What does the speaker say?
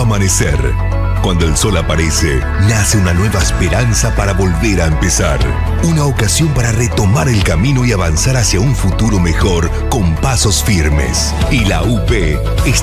amanecer. Cuando el sol aparece, nace una nueva esperanza para volver a empezar. Una ocasión para retomar el camino y avanzar hacia un futuro mejor con pasos firmes. Y la UP está